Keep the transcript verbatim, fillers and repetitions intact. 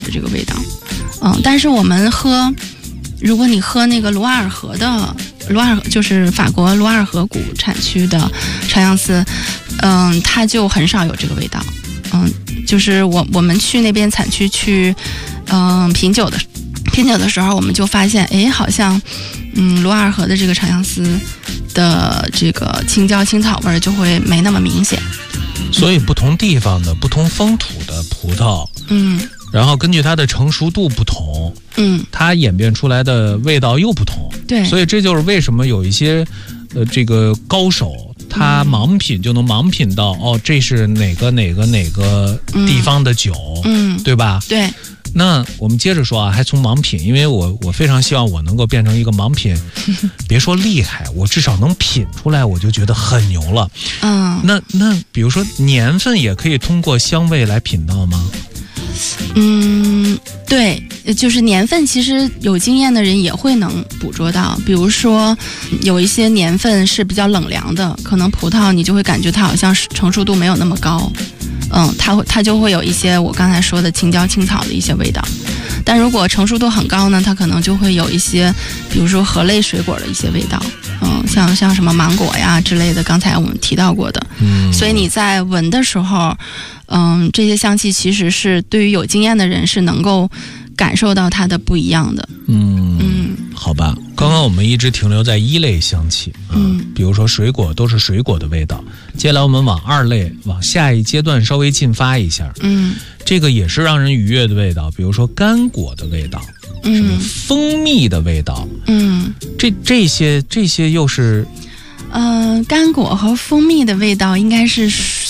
这个味道。嗯，但是我们喝，如果你喝那个卢瓦尔河的卢瓦尔就是法国卢瓦尔河谷产区的长相思，嗯，它就很少有这个味道。嗯，就是我我们去那边产区去，嗯，品酒的品酒的时候，我们就发现，哎，好像，嗯，卢瓦尔河的这个长相思的这个青椒青草味就会没那么明显。 所以不同地方的不同风土的葡萄， 嗯。 然后根据它的成熟度不同， 嗯， 它演变出来的味道又不同， 对， 所以这就是为什么有一些，呃，这个高手他盲品就能盲品到、嗯、哦，这是哪个哪个哪个地方的酒， 嗯， 对吧？ 对。 那我们接着说啊，还从盲品，因为我我非常希望我能够变成一个盲品，别说厉害，我至少能品出来，我就觉得很牛了。 嗯， 那那比如说年份也可以通过香味来品到吗？ 嗯，对，就是年份，其实有经验的人也会能捕捉到。比如说，有一些年份是比较冷凉的，可能葡萄你就会感觉它好像是成熟度没有那么高，嗯，它会它就会有一些我刚才说的青椒青草的一些味道。但如果成熟度很高呢，它可能就会有一些，比如说荷类水果的一些味道，嗯，像像什么芒果呀之类的，刚才我们提到过的。嗯，所以你在闻的时候，嗯，这些香气其实是对于有经验的人是能够感受到它的不一样的。 嗯嗯，好吧，刚刚我们一直停留在一类香气，嗯，嗯比如说水果都是水果的味道。接下来我们往二类，往下一阶段稍微进发一下。嗯，这个也是让人愉悦的味道，比如说干果的味道，嗯，什么蜂蜜的味道，嗯，这这些这些又是， 呃，干果和蜂蜜的味道应该是